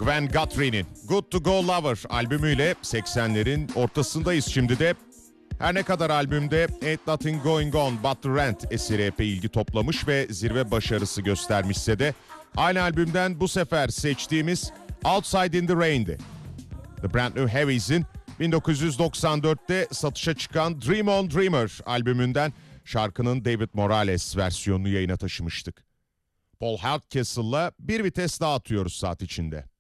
Gwen Guthrie'nin Good to Go Lover albümüyle 80'lerin ortasındayız şimdi de. Her ne kadar albümde Ain't Nothing Going On But The Rent eseri epey ilgi toplamış ve zirve başarısı göstermişse de aynı albümden bu sefer seçtiğimiz Outside in the Rain'di. The Brand New Heavies'in 1994'te satışa çıkan Dream On Dreamer albümünden şarkının David Morales versiyonunu yayına taşımıştık. Paul Hardcastle'la bir vites daha atıyoruz saat içinde.